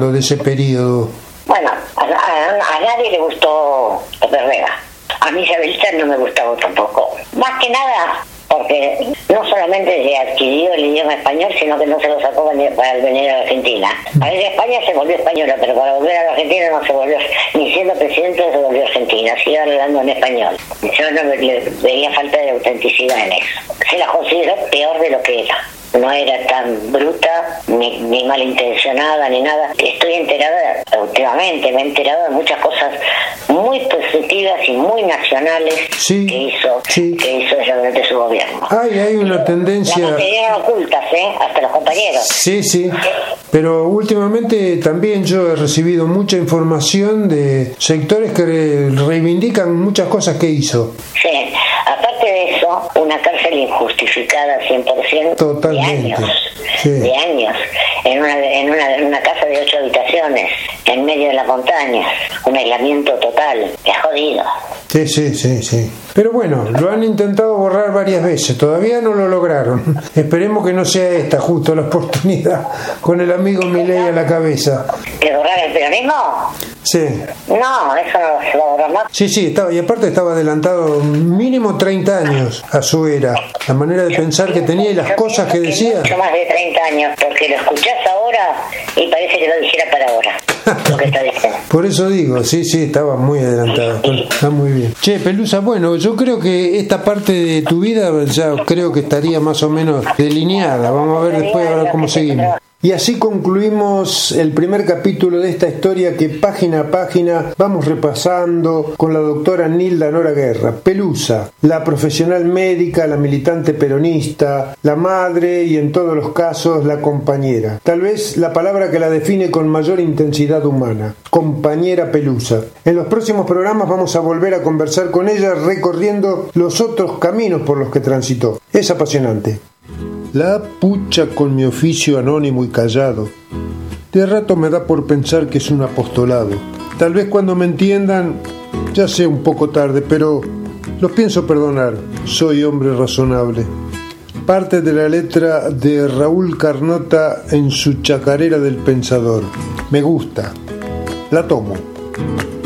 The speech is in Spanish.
lo de ese periodo? Bueno, a nadie le gustó Herrera. A mí Isabelita no me gustaba tampoco. Más que nada porque no solamente se adquirió el idioma español, sino que no se lo sacó para venir a la Argentina. A ver, España se volvió española, pero para volver a la Argentina no se volvió, ni siendo presidente se volvió argentina, siguió hablando en español. Yo no le veía falta de autenticidad en eso. Se la consideró peor de lo que era. No era tan bruta, ni malintencionada, ni nada. Estoy enterada, últimamente me he enterado de muchas cosas muy positivas y muy nacionales que hizo ella durante su gobierno. Hay una tendencia... Las mantenían ocultas, hasta los compañeros. Sí. Pero últimamente también yo he recibido mucha información de sectores que reivindican muchas cosas que hizo. Sí, aparte de eso, una cárcel injustificada 100%. Totalmente. De años, en una casa de 8 habitaciones, en medio de las montañas, un aislamiento total, es jodido. Sí. Pero bueno, lo han intentado borrar varias veces, todavía no lo lograron. Esperemos que no sea esta justo la oportunidad, con el amigo Milei a la cabeza. ¿De borrar el peronismo? Sí. No, eso no se va a borrar más. Sí, estaba, y aparte estaba adelantado mínimo 30 años a su era, la manera de pensar que tenía y las cosas que decía. Mucho más de 30 años, porque lo escuchás ahora y parece que lo dijera para ahora, lo que está diciendo. Por eso digo, sí, estaba muy adelantado, está muy bien. Che, Pelusa, bueno, yo creo que esta parte de tu vida ya creo que estaría más o menos delineada, vamos a ver después a ver cómo seguimos. Y así concluimos el primer capítulo de esta historia que página a página vamos repasando con la doctora Nilda Nora Guerra. Pelusa, la profesional médica, la militante peronista, la madre y en todos los casos la compañera. Tal vez la palabra que la define con mayor intensidad humana. Compañera Pelusa. En los próximos programas vamos a volver a conversar con ella recorriendo los otros caminos por los que transitó. Es apasionante. La pucha con mi oficio anónimo y callado. De rato me da por pensar que es un apostolado. Tal vez cuando me entiendan ya sea un poco tarde, pero los pienso perdonar. Soy hombre razonable. Parte de la letra de Raúl Carnota en su Chacarera del Pensador. Me gusta. La tomo.